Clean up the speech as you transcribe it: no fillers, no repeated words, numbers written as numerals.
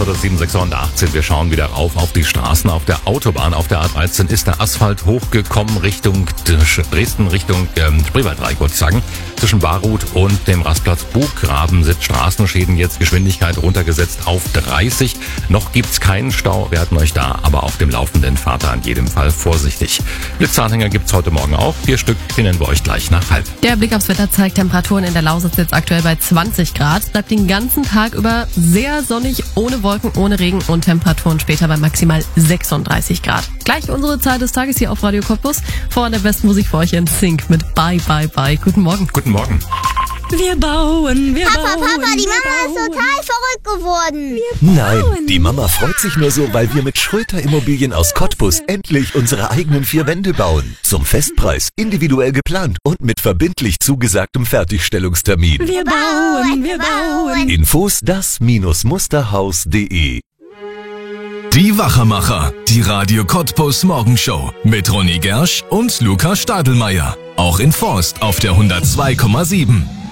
wird es 7:18 Uhr. Wir schauen wieder rauf auf die Straßen. Auf der Autobahn, auf der A13 ist der Asphalt hochgekommen Richtung Dresden, Richtung Spreewaldreieck, wollte ich sagen. Zwischen Baruth und dem Rastplatz Buchgraben sind Straßenschäden, jetzt Geschwindigkeit runtergesetzt auf 30. Noch gibt's keinen Stau, wir hatten euch da, aber auf dem laufenden Fahrt in jedem Fall vorsichtig. Blitzanhänger gibt's heute Morgen auch, 4 Stück, die nennen wir euch gleich nach halb. Der Blick aufs Wetter zeigt Temperaturen in der Lausitz jetzt aktuell bei 20 Grad. Es bleibt den ganzen Tag über sehr sonnig, ohne Wolken, ohne Regen und Temperaturen später bei maximal 36 Grad. Gleich unsere Zeit des Tages hier auf Radio Cottbus. Vor der besten Musik für euch in Sync mit Bye Bye Bye. Guten Morgen. Guten Morgen. Wir bauen, wir bauen. Papa, die Mama ist total verrückt geworden. Nein, die Mama freut sich nur so, weil wir mit Schröter Immobilien aus Cottbus endlich unsere eigenen 4 Wände bauen. Zum Festpreis, individuell geplant und mit verbindlich zugesagtem Fertigstellungstermin. Wir bauen, wir bauen. Infos das-musterhaus.de. Die Wachermacher, die Radio Cottbus Morgenshow mit Ronny Gersch und Luca Stadelmeier. Auch in Forst auf der 102,7.